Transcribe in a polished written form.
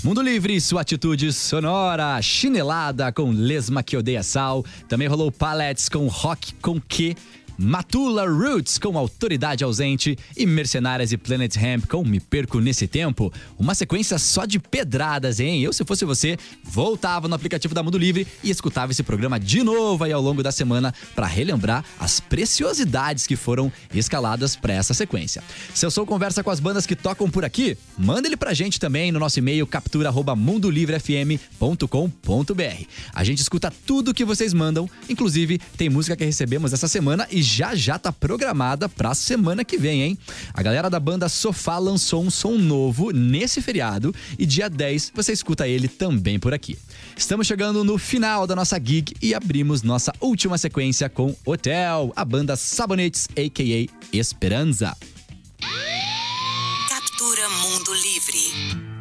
Mundo Livre, sua atitude sonora, Chinelada com Lesma que odeia sal, também rolou Palettes com Rock com Que, Matula Roots com Autoridade Ausente e Mercenárias e Planet Hemp com Me Perco Nesse Tempo. Uma sequência só de pedradas, hein? Eu, se fosse você, voltava no aplicativo da Mundo Livre e escutava esse programa de novo aí ao longo da semana para relembrar as preciosidades que foram escaladas para essa sequência. Seu som conversa com as bandas que tocam por aqui? Manda ele pra gente também no nosso e-mail captura@mundolivrefm.com.br. A gente escuta tudo que vocês mandam, inclusive tem música que recebemos essa semana e já tá programada pra semana que vem, hein? A galera da banda Sofá lançou um som novo nesse feriado e dia 10 você escuta ele também por aqui. Estamos chegando no final da nossa gig e abrimos nossa última sequência com Hotel, a banda Sabonetes, a.k.a. Esperanza. Captura Mundo Livre.